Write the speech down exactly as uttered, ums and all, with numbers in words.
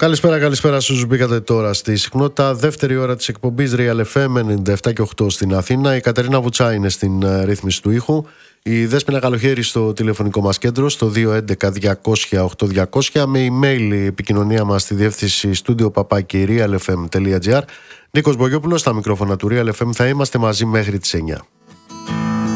Καλησπέρα, καλησπέρα σε όσους μπήκατε τώρα στη συχνότητα. Δεύτερη ώρα της εκπομπής Real εφ εμ ενενήντα επτά και οκτώ στην Αθήνα. Η Κατερίνα Βουτσά είναι στην ρύθμιση του ήχου. Η Δέσποινα Καλοχέρη στο τηλεφωνικό μας κέντρο στο δύο έντεκα διακόσια οκτώ διακόσια. Με email η επικοινωνία μας στη διεύθυνση studio παπάκι realfm.gr. Νίκος Μπογιόπουλος στα μικρόφωνα του Real εφ εμ. Θα είμαστε μαζί μέχρι τις εννιά.